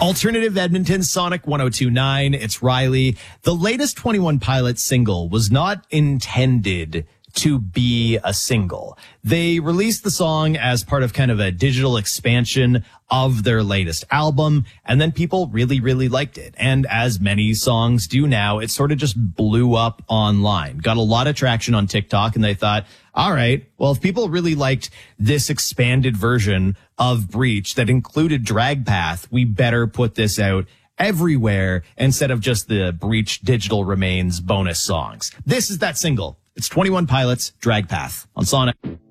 Alternative Edmonton, Sonic 102.9. It's Riley. The latest 21 Pilots single was not intended to be a single. They released the song as part of kind of a digital expansion of their latest album, and then people really, really liked it. And as many songs do now, it sort of just blew up online. Got a lot of traction on TikTok, and they thought, all right, well, if people really liked this expanded version of Breach that included Drag Path, we better put this out everywhere instead of just the Breach Digital Remains bonus songs. This is that single. It's 21 Pilots, Drag Path on Sonic.